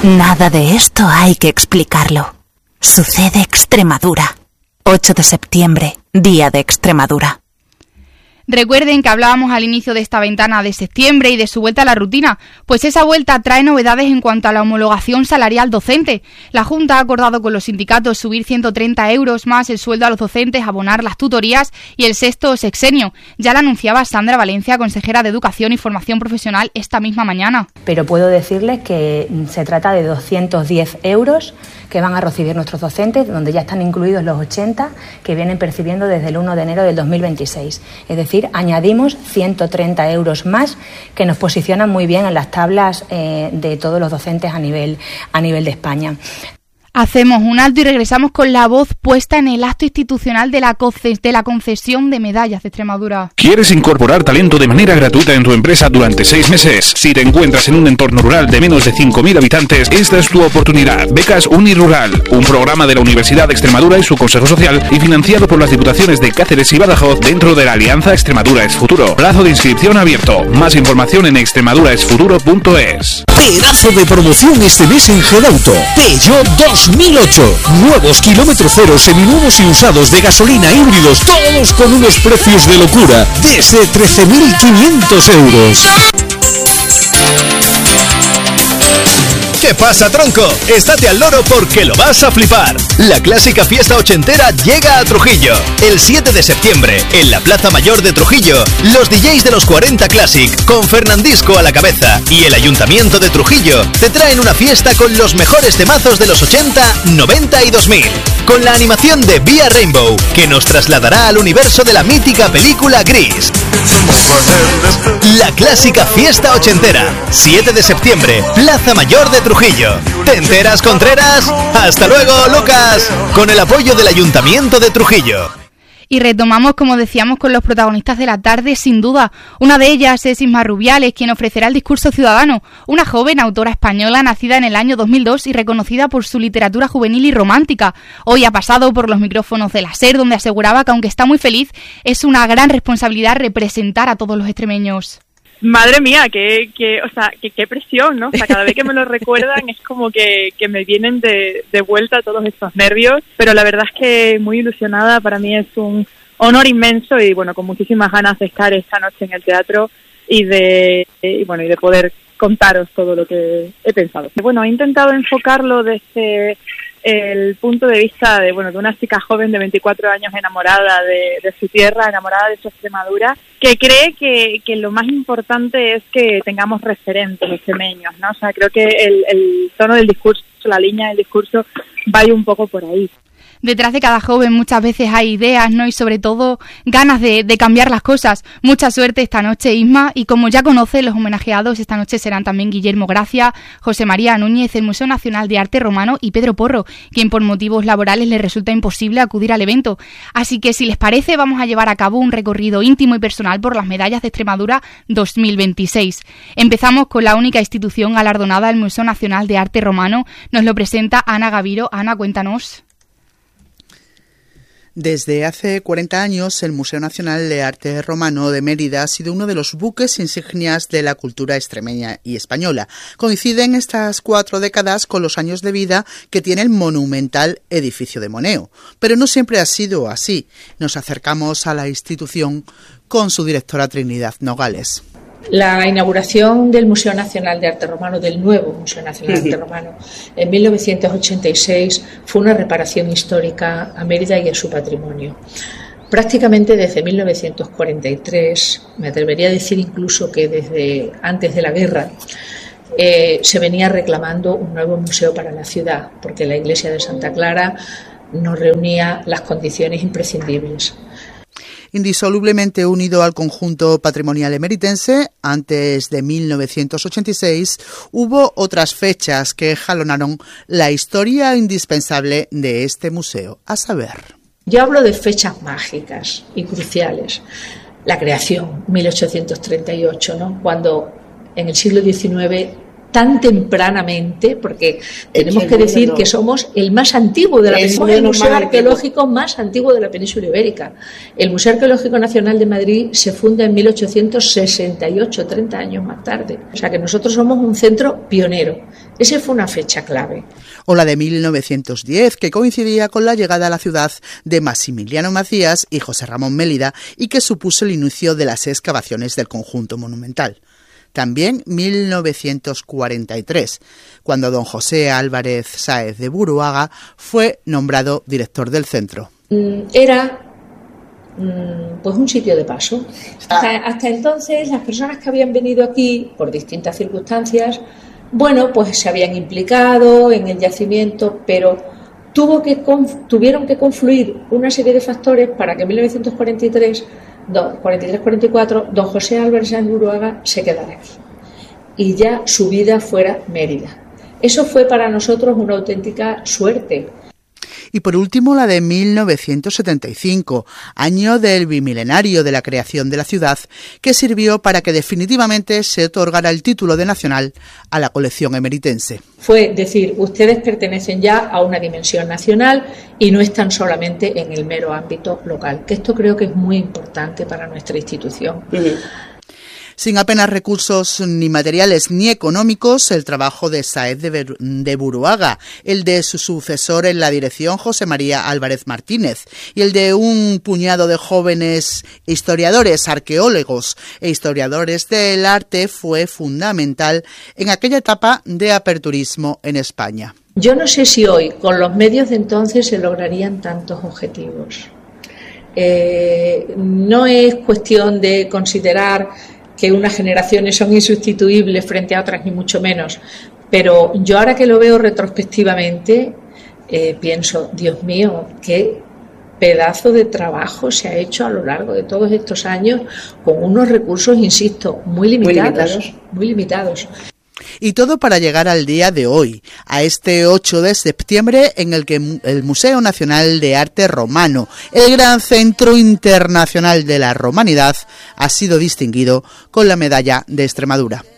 Nada de esto hay que explicarlo. Sucede Extremadura. 8 de septiembre, Día de Extremadura. Recuerden que hablábamos al inicio de esta ventana de septiembre y de su vuelta a la rutina, pues esa vuelta trae novedades en cuanto a la homologación salarial docente. La Junta ha acordado con los sindicatos subir 130 euros más el sueldo a los docentes, abonar las tutorías y el sexto sexenio. Ya lo anunciaba Sandra Valencia, consejera de Educación y Formación Profesional, esta misma mañana. Pero puedo decirles que se trata de 210 euros que van a recibir nuestros docentes, donde ya están incluidos los 80 que vienen percibiendo desde el 1 de enero del 2026. Es decir, añadimos 130 euros más que nos posicionan muy bien en las tablas de todos los docentes a nivel de España. Hacemos un alto y regresamos con la voz puesta en el acto institucional de la concesión de medallas de Extremadura. ¿Quieres incorporar talento de manera gratuita en tu empresa durante 6 meses? Si te encuentras en un entorno rural de menos de 5.000 habitantes, esta es tu oportunidad. Becas Unirural, un programa de la Universidad de Extremadura y su Consejo Social y financiado por las Diputaciones de Cáceres y Badajoz dentro de la Alianza Extremadura es Futuro. Plazo de inscripción abierto. Más información en extremaduraesfuturo.es. Pedazo de promoción este mes en Gedauto. Peugeot 2008. Nuevos kilómetro cero, seminuevos y usados de gasolina híbridos, todos con unos precios de locura, desde 13.500 euros. ¿Qué pasa, tronco? Estate al loro porque lo vas a flipar. La clásica fiesta ochentera llega a Trujillo. El 7 de septiembre, en la Plaza Mayor de Trujillo, los DJs de los 40 Classic, con Fernandisco a la cabeza, y el Ayuntamiento de Trujillo, te traen una fiesta con los mejores temazos de los 80, 90 y 2000. Con la animación de Vía Rainbow, que nos trasladará al universo de la mítica película Gris. La clásica fiesta ochentera, 7 de septiembre, Plaza Mayor de Trujillo. ¿Te enteras, Contreras? ¡Hasta luego, Lucas! Con el apoyo del Ayuntamiento de Trujillo. Y retomamos, como decíamos, con los protagonistas de la tarde, sin duda. Una de ellas es Isma Rubiales, quien ofrecerá el discurso ciudadano, una joven autora española nacida en el año 2002 y reconocida por su literatura juvenil y romántica. Hoy ha pasado por los micrófonos de la SER, donde aseguraba que, aunque está muy feliz, es una gran responsabilidad representar a todos los extremeños. Madre mía, qué presión, ¿no? O sea, cada vez que me lo recuerdan es como que me vienen de vuelta todos estos nervios, pero la verdad es que muy ilusionada, para mí es un honor inmenso y bueno, con muchísimas ganas de estar esta noche en el teatro y de poder contaros todo lo que he pensado. Bueno, he intentado enfocarlo desde el punto de vista de una chica joven de 24 años enamorada de su tierra, enamorada de su Extremadura, que cree que lo más importante es que tengamos referentes extremeños, ¿no? O sea, creo que el tono del discurso, la línea del discurso va un poco por ahí. Detrás de cada joven muchas veces hay ideas, ¿no? Y sobre todo ganas de cambiar las cosas. Mucha suerte esta noche, Isma. Y como ya conoces, los homenajeados esta noche serán también Guillermo Gracia, José María Núñez, el Museo Nacional de Arte Romano y Pedro Porro, quien por motivos laborales le resulta imposible acudir al evento. Así que, si les parece, vamos a llevar a cabo un recorrido íntimo y personal por las medallas de Extremadura 2026. Empezamos con la única institución galardonada, el Museo Nacional de Arte Romano. Nos lo presenta Ana Gaviro. Ana, cuéntanos. Desde hace 40 años, el Museo Nacional de Arte Romano de Mérida ha sido uno de los buques insignias de la cultura extremeña y española. Coinciden estas 4 décadas con los años de vida que tiene el monumental edificio de Moneo. Pero no siempre ha sido así. Nos acercamos a la institución con su directora Trinidad Nogales. La inauguración del Museo Nacional de Arte Romano, del nuevo Museo Nacional de Arte Romano, en 1986 fue una reparación histórica a Mérida y a su patrimonio. Prácticamente desde 1943, me atrevería a decir incluso que desde antes de la guerra, se venía reclamando un nuevo museo para la ciudad, porque la iglesia de Santa Clara no reunía las condiciones imprescindibles. Indisolublemente unido al conjunto patrimonial emeritense, antes de 1986 hubo otras fechas que jalonaron la historia indispensable de este museo, a saber. Yo hablo de fechas mágicas y cruciales. La creación, 1838, ¿no? Cuando en el siglo XIX tan tempranamente, porque tenemos que decir que somos el más antiguo de la península, el museo arqueológico más antiguo de la península ibérica. El Museo Arqueológico Nacional de Madrid se funda en 1868, 30 años más tarde. O sea que nosotros somos un centro pionero. Esa fue una fecha clave. O la de 1910, que coincidía con la llegada a la ciudad de Maximiliano Macías y José Ramón Mélida y que supuso el inicio de las excavaciones del conjunto monumental. También 1943, cuando don José Álvarez Sáez de Buruaga fue nombrado director del centro. Era pues un sitio de paso. Hasta entonces las personas que habían venido aquí por distintas circunstancias, bueno, pues se habían implicado en el yacimiento, pero tuvieron que confluir una serie de factores para que en 1943-44 don José Álvarez Sáez de Buruaga se quedara aquí y ya su vida fuera Mérida. Eso fue para nosotros una auténtica suerte. Y por último la de 1975, año del bimilenario de la creación de la ciudad, que sirvió para que definitivamente se otorgara el título de nacional a la colección emeritense. Fue decir, ustedes pertenecen ya a una dimensión nacional y no están solamente en el mero ámbito local, que esto creo que es muy importante para nuestra institución. Sin apenas recursos ni materiales ni económicos, el trabajo de Sáez de Buruaga, el de su sucesor en la dirección, José María Álvarez Martínez, y el de un puñado de jóvenes historiadores, arqueólogos e historiadores del arte fue fundamental en aquella etapa de aperturismo en España. Yo no sé si hoy, con los medios de entonces, se lograrían tantos objetivos. No es cuestión de considerar que unas generaciones son insustituibles frente a otras, ni mucho menos, pero yo ahora que lo veo retrospectivamente pienso, Dios mío, qué pedazo de trabajo se ha hecho a lo largo de todos estos años con unos recursos, insisto, muy limitados. Y todo para llegar al día de hoy, a este 8 de septiembre en el que el Museo Nacional de Arte Romano, el gran centro internacional de la romanidad, ha sido distinguido con la Medalla de Extremadura.